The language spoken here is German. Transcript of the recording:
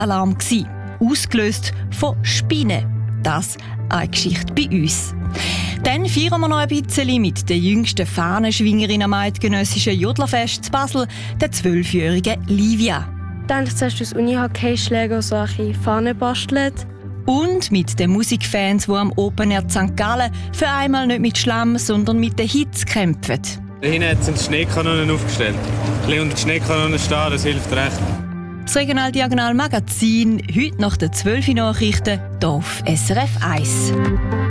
Alarm gsi, ausgelöst von Spinnen. Das eine Geschichte bei uns. Dann feiern wir noch ein bisschen mit der jüngsten Fahnenschwingerin am eidgenössischen Jodlerfest zu Basel, der 12-jährigen Livia. Dann zuerst aus Uni-Hockeyschläger solche Fahnen bastelt. Und mit den Musikfans, die am Open Air St. Gallen für einmal nicht mit Schlamm, sondern mit der Hitze kämpfen. Da hinten sind Schneekanonen aufgestellt. Ein bisschen unter den Schneekanonen stehen, das hilft recht. Das Regional-Diagonal Magazin, heute nach den 12 Nachrichten hier auf SRF 1.